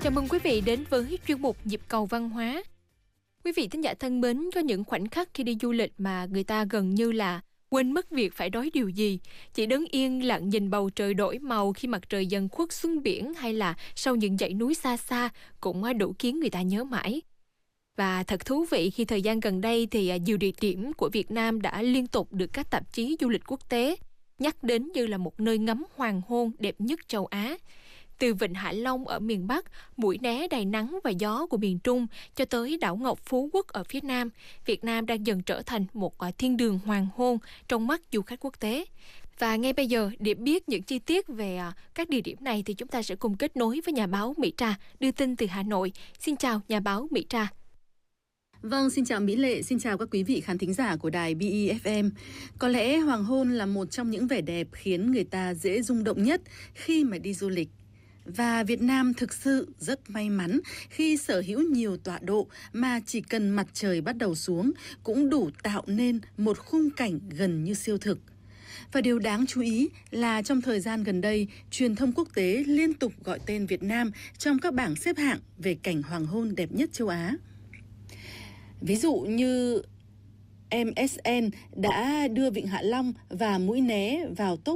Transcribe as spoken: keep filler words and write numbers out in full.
Chào mừng quý vị đến với chuyên mục Nhịp cầu văn hóa. Quý vị thính giả thân mến, có những khoảnh khắc khi đi du lịch mà người ta gần như là quên mất việc phải đói điều gì. Chỉ đứng yên lặng nhìn bầu trời đổi màu khi mặt trời dần khuất xuống biển, hay là sau những dãy núi xa xa cũng đủ khiến người ta nhớ mãi. Và thật thú vị khi thời gian gần đây thì nhiều địa điểm của Việt Nam đã liên tục được các tạp chí du lịch quốc tế nhắc đến như là một nơi ngắm hoàng hôn đẹp nhất châu Á. Từ Vịnh Hạ Long ở miền Bắc, Mũi Né đầy nắng và gió của miền Trung cho tới đảo Ngọc Phú Quốc ở phía Nam, Việt Nam đang dần trở thành một thiên đường hoàng hôn trong mắt du khách quốc tế. Và ngay bây giờ, để biết những chi tiết về các địa điểm này thì chúng ta sẽ cùng kết nối với nhà báo Mỹ Trà, đưa tin từ Hà Nội. Xin chào nhà báo Mỹ Trà. Vâng, xin chào Mỹ Lệ, xin chào các quý vị khán thính giả của đài bê e ép em. Có lẽ hoàng hôn là một trong những vẻ đẹp khiến người ta dễ rung động nhất khi mà đi du lịch. Và Việt Nam thực sự rất may mắn khi sở hữu nhiều tọa độ mà chỉ cần mặt trời bắt đầu xuống cũng đủ tạo nên một khung cảnh gần như siêu thực. Và điều đáng chú ý là trong thời gian gần đây, truyền thông quốc tế liên tục gọi tên Việt Nam trong các bảng xếp hạng về cảnh hoàng hôn đẹp nhất châu Á. Ví dụ như em ét en đã đưa Vịnh Hạ Long và Mũi Né vào top